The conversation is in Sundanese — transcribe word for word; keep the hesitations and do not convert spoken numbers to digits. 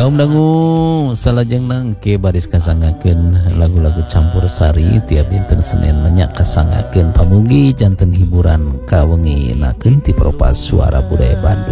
Kaum dangu salajeng nangke baris kasangakeun lagu-lagu campur sari tiap dinten Senin menyak kasangakeun pamugi janten hiburan kawengi nakeun ti Propas Suara Budaya Bandung.